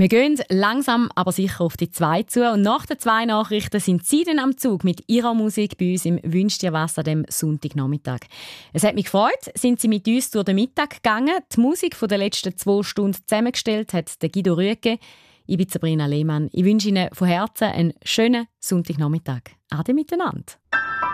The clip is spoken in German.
Wir gehen langsam, aber sicher auf die 2 zu. Und nach den 2 Nachrichten sind Sie dann am Zug mit Ihrer Musik bei uns im «Wünsch dir was» an dem Sonntagnachmittag. Es hat mich gefreut, sind Sie mit uns durch den Mittag gegangen. Die Musik der letzten 2 Stunden zusammengestellt hat der Guido Rüegge. Ich bin Sabrina Lehmann. Ich wünsche Ihnen von Herzen einen schönen Sonntagnachmittag. Ade miteinander.